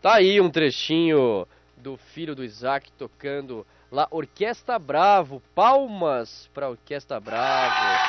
Tá aí um trechinho do filho do Isaac tocando lá, Orquestra Bravo. Palmas pra Orquestra Bravo.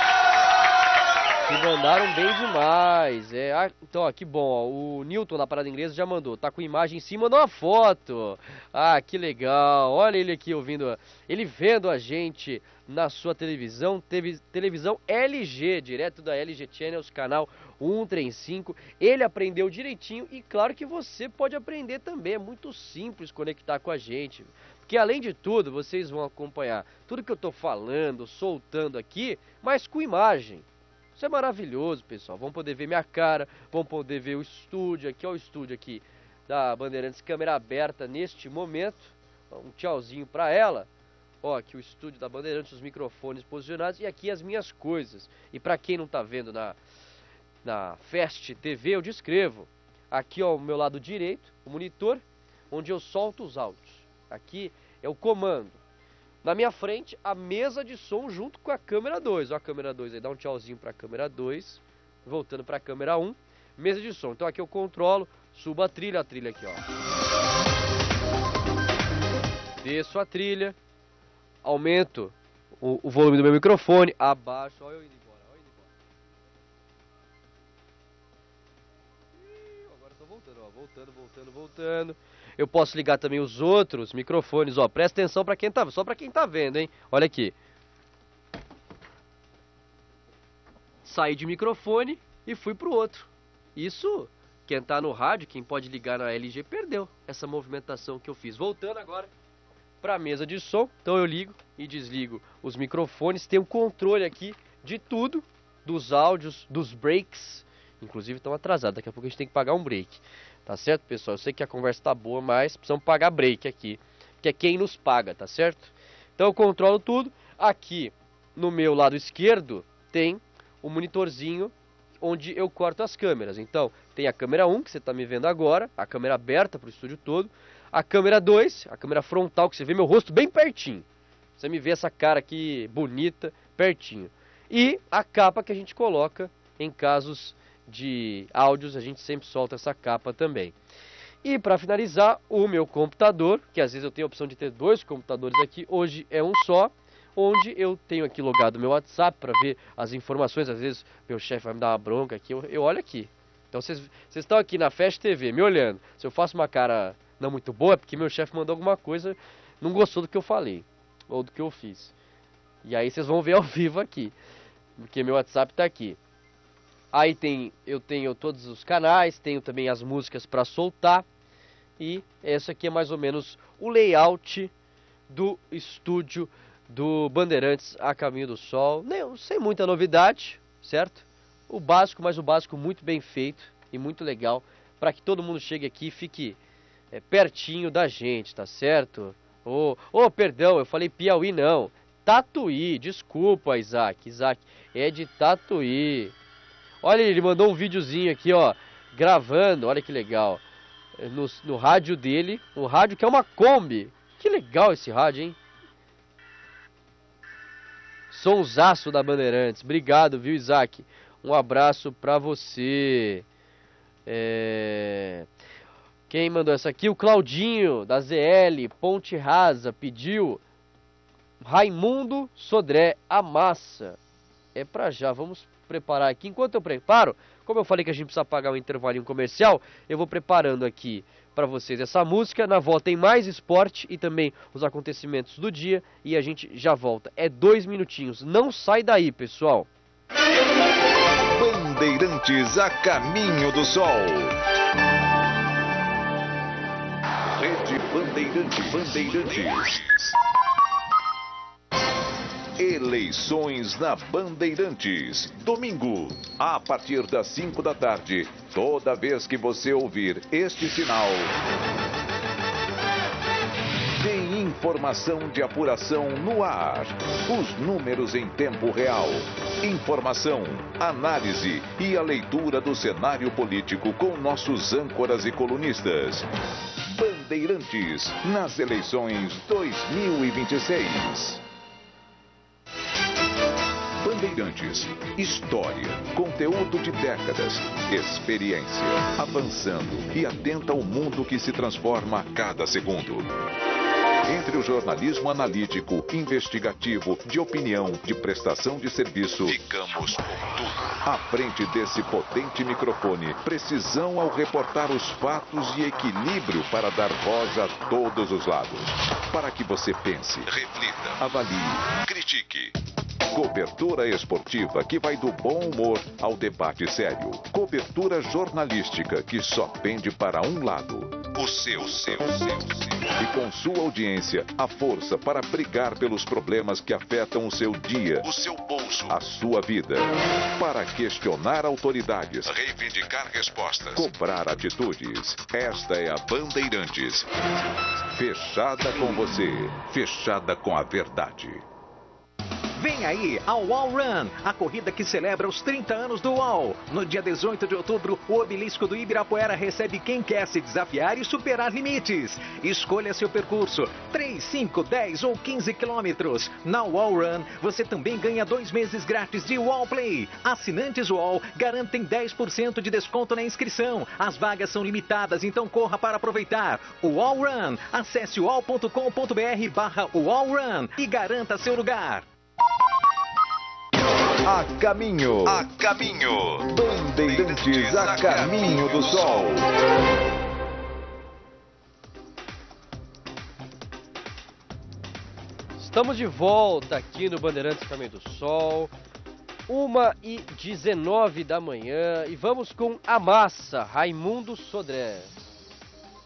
Que mandaram bem demais. Então, ó, que bom. Ó, o Newton da Parada Inglesa já mandou. Tá com imagem em cima, mandou uma foto. Ah, que legal. Olha ele aqui ouvindo, ele vendo a gente na sua televisão. Televisão LG, direto da LG Channels, canal 135. Ele aprendeu direitinho e claro que você pode aprender também. É muito simples conectar com a gente. Porque além de tudo, vocês vão acompanhar tudo que eu tô falando, soltando aqui, mas com imagem. Isso é maravilhoso, pessoal. Vão poder ver minha cara, vão poder ver o estúdio aqui, ó, o estúdio aqui da Bandeirantes, câmera aberta neste momento. Um tchauzinho pra ela. Ó, aqui o estúdio da Bandeirantes, os microfones posicionados e aqui as minhas coisas. E pra quem não tá vendo na Fast TV, eu descrevo. Aqui, ó, ao meu lado direito, o monitor, onde eu solto os áudios. Aqui é o comando. Na minha frente, a mesa de som junto com a câmera 2. Ó, a câmera 2 aí, dá um tchauzinho pra câmera 2. Voltando pra câmera 1. Mesa de som. Então aqui eu controlo, subo a trilha aqui, ó. Desço a trilha. Aumento o volume do meu microfone. Abaixo. Olha eu indo embora, olha eu indo embora. Agora eu tô voltando, ó. Voltando. Eu posso ligar também os outros microfones, ó. Presta atenção pra quem tá, só pra quem tá vendo, hein. Olha aqui. Saí de microfone e fui pro outro. Isso, quem tá no rádio, quem pode ligar na LG, perdeu essa movimentação que eu fiz. Voltando agora pra mesa de som. Então eu ligo e desligo os microfones. Tem um controle aqui de tudo, dos áudios, dos breaks. Inclusive estão atrasados, daqui a pouco a gente tem que pagar um break. Tá certo, pessoal? Eu sei que a conversa tá boa, mas precisamos pagar break aqui, que é quem nos paga, tá certo? Então eu controlo tudo. Aqui no meu lado esquerdo tem o monitorzinho onde eu corto as câmeras. Então tem a câmera 1, que você tá me vendo agora, a câmera aberta pro estúdio todo. A câmera 2, a câmera frontal, que você vê meu rosto bem pertinho. Você me vê essa cara aqui bonita, pertinho. E a capa que a gente coloca em casos de áudios, a gente sempre solta essa capa também. E para finalizar, o meu computador, que às vezes eu tenho a opção de ter dois computadores aqui, hoje é um só, onde eu tenho aqui logado meu WhatsApp para ver as informações. Às vezes meu chefe vai me dar uma bronca aqui, eu olho aqui. Então vocês estão aqui na Fast TV me olhando. Se eu faço uma cara não muito boa, é porque meu chefe mandou alguma coisa, não gostou do que eu falei, ou do que eu fiz. E aí vocês vão ver ao vivo aqui, porque meu WhatsApp tá aqui. Aí eu tenho todos os canais, tenho também as músicas para soltar. E esse aqui é mais ou menos o layout do estúdio do Bandeirantes a Caminho do Sol. Sem muita novidade, certo? O básico, mas o básico muito bem feito e muito legal, para que todo mundo chegue aqui e fique pertinho da gente, tá certo? Perdão, eu falei Piauí não. Tatuí, desculpa, Isaac. Isaac, é de Tatuí. Olha, ele mandou um videozinho aqui, ó, gravando, olha que legal, no rádio dele, um rádio que é uma Kombi. Que legal esse rádio, hein? Sonsaço da Bandeirantes. Obrigado, viu, Isaac? Um abraço pra você. Quem mandou essa aqui? O Claudinho, da ZL, Ponte Rasa, pediu Raimundo Sodré, a massa. É pra já, vamos preparar aqui. Enquanto eu preparo, como eu falei que a gente precisa pagar um intervalinho comercial, eu vou preparando aqui para vocês essa música. Na volta tem mais esporte e também os acontecimentos do dia e a gente já volta. É 2 minutinhos, não sai daí, pessoal. Bandeirantes a Caminho do Sol. Rede Bandeirantes. Eleições na Bandeirantes. Domingo, a partir das 5 da tarde. Toda vez que você ouvir este sinal, tem informação de apuração no ar. Os números em tempo real. Informação, análise e a leitura do cenário político com nossos âncoras e colunistas. Bandeirantes nas eleições 2026. Bandeirantes. História, conteúdo de décadas, experiência, avançando e atenta ao mundo que se transforma a cada segundo. Entre o jornalismo analítico, investigativo, de opinião, de prestação de serviço, ficamos com tudo. À frente desse potente microfone, precisão ao reportar os fatos e equilíbrio para dar voz a todos os lados. Para que você pense, reflita, avalie, critique. Cobertura esportiva que vai do bom humor ao debate sério. Cobertura jornalística que só pende para um lado. O seu. E com sua audiência, a força para brigar pelos problemas que afetam o seu dia, o seu bolso, a sua vida. Para questionar autoridades, reivindicar respostas, cobrar atitudes. Esta é a Bandeirantes. Fechada com você, fechada com a verdade. Vem aí a UOL Run, a corrida que celebra os 30 anos do UOL. No dia 18 de outubro, o obelisco do Ibirapuera recebe quem quer se desafiar e superar limites. Escolha seu percurso, 3, 5, 10 ou 15 quilômetros. Na UOL Run, você também ganha 2 meses grátis de UOL Play. Assinantes UOL garantem 10% de desconto na inscrição. As vagas são limitadas, então corra para aproveitar. UOL Run, acesse uol.com.br/UOL Run e garanta seu lugar. A caminho. Bandeirantes a caminho do sol. Estamos de volta aqui no Bandeirantes Caminho do Sol, 1h19 da manhã, e vamos com A Massa, Raimundo Sodré.